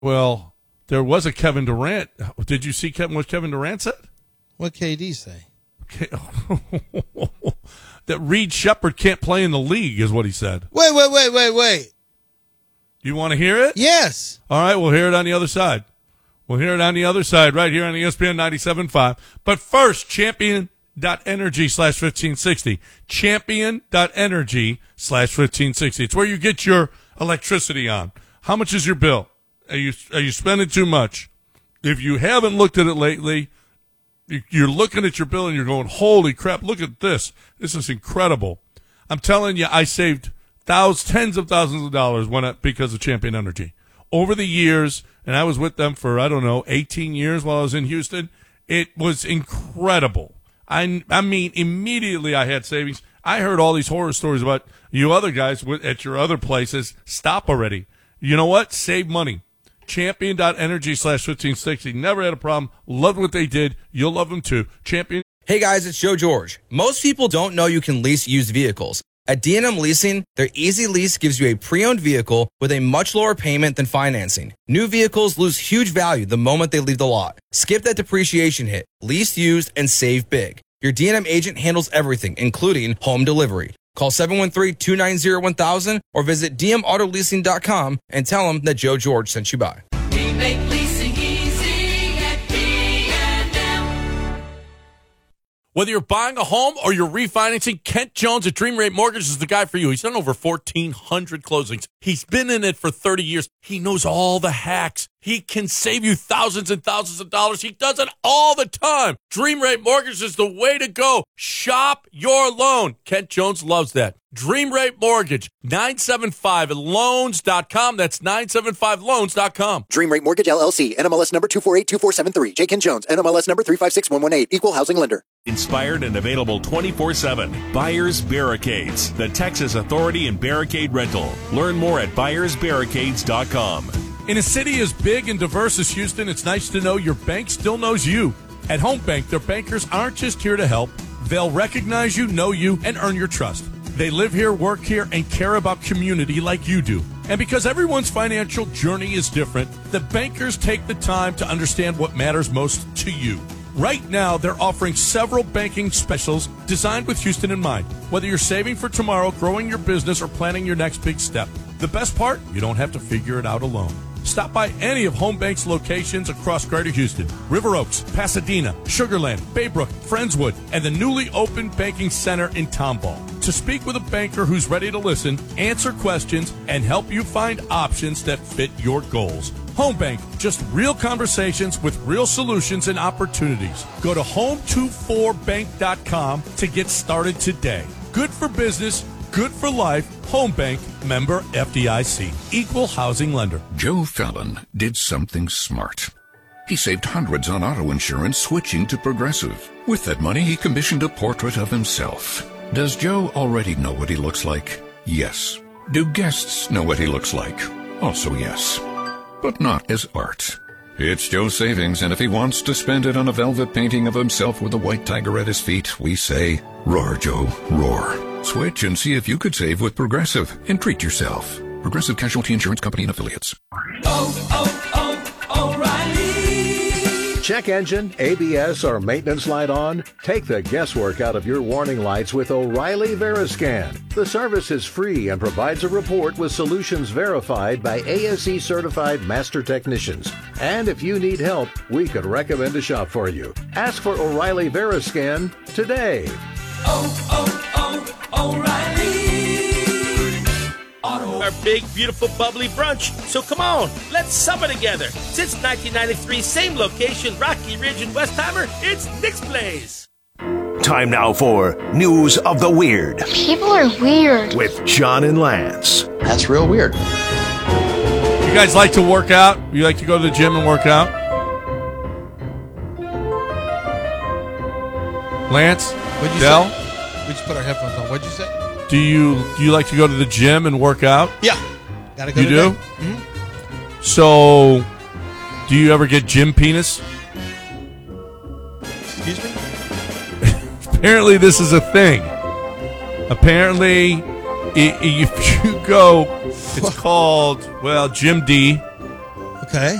Well, there was a Kevin Durant. Did you see what Kevin Durant said? What KD say? That Reed Shepherd can't play in the league is what he said. Wait. You want to hear it? Yes. All right, we'll hear it on the other side. We'll hear it on the other side right here on ESPN 97.5. But first, champion.energy/1560. Champion.energy/1560. It's where you get your electricity on. How much is your bill? Are you spending too much? If you haven't looked at it lately, you're looking at your bill and you're going, holy crap, look at this. This is incredible. I'm telling you, I saved tens of thousands of dollars because of Champion Energy. Over the years, and I was with them for, 18 years while I was in Houston, it was incredible. I mean, immediately I had savings. I heard all these horror stories about you other guys at your other places. Stop already. You know what? Save money. Champion.energy/1560. Never had a problem. Loved what they did. You'll love them too. Champion. Hey guys, it's Joe George. Most people don't know you can lease used vehicles. At D&M Leasing, their Easy Lease gives you a pre-owned vehicle with a much lower payment than financing. New vehicles lose huge value the moment they leave the lot. Skip that depreciation hit. Lease used and save big. Your D&M agent handles everything, including home delivery. Call 713-290-1000 or visit dmautoleasing.com and tell them that Joe George sent you by. We make leasing easy at D&M. Whether you're buying a home or you're refinancing, Kent Jones at Dream Rate Mortgage is the guy for you. He's done over 1,400 closings. He's been in it for 30 years. He knows all the hacks. He can save you thousands and thousands of dollars. He does it all the time. Dream Rate Mortgage is the way to go. Shop your loan. Kent Jones loves that. Dream Rate Mortgage, 975loans.com. That's 975loans.com. Dream Rate Mortgage, LLC, NMLS number 2482473. J. Ken Jones, NMLS number 356118. Equal housing lender. Inspired and available 24/7. Buyers Barricades, the Texas authority in barricade rental. Learn more at buyersbarricades.com. In a city as big and diverse as Houston, it's nice to know your bank still knows you. At Home Bank, their bankers aren't just here to help. They'll recognize you, know you, and earn your trust. They live here, work here, and care about community like you do. And because everyone's financial journey is different, the bankers take the time to understand what matters most to you. Right now, they're offering several banking specials designed with Houston in mind. Whether you're saving for tomorrow, growing your business, or planning your next big step. The best part? You don't have to figure it out alone. Stop by any of Home Bank's locations across Greater Houston, River Oaks, Pasadena, Sugar Land, Baybrook, Friendswood, and the newly opened Banking Center in Tomball. To speak with a banker who's ready to listen, answer questions, and help you find options that fit your goals. Home Bank, just real conversations with real solutions and opportunities. Go to home24bank.com to get started today. Good for business, good for life. Home Bank, member FDIC, equal housing lender. Joe Fallon did something smart. He saved hundreds on auto insurance switching to Progressive. With that money, he commissioned a portrait of himself. Does Joe already know what he looks like? Yes. Do guests know what he looks like? Also yes. But not as art. It's Joe's savings, and if he wants to spend it on a velvet painting of himself with a white tiger at his feet, we say, roar, Joe, roar. Switch and see if you could save with Progressive and treat yourself. Progressive Casualty Insurance Company and Affiliates. O'Reilly. Check engine, ABS, or maintenance light on? Take the guesswork out of your warning lights with O'Reilly Veriscan. The service is free and provides a report with solutions verified by ASE certified master technicians. And if you need help, we could recommend a shop for you. Ask for O'Reilly Veriscan today. O'Reilly Auto. Our big, beautiful, bubbly brunch. So come on, let's summer together. Since 1993, same location, Rocky Ridge in Westheimer, it's Nick's Place. Time now for News of the Weird. People are weird. With John and Lance. That's real weird. You guys like to work out? You like to go to the gym and work out? Lance? What'd you Del? say? We just put our headphones on. What'd you say? Do you like to go to the gym and work out? Yeah. Gotta go You today. do? Mm-hmm. So, do you ever get gym penis? Excuse me? Apparently this is a thing. Apparently, if you go, it's called, Gym D. Okay.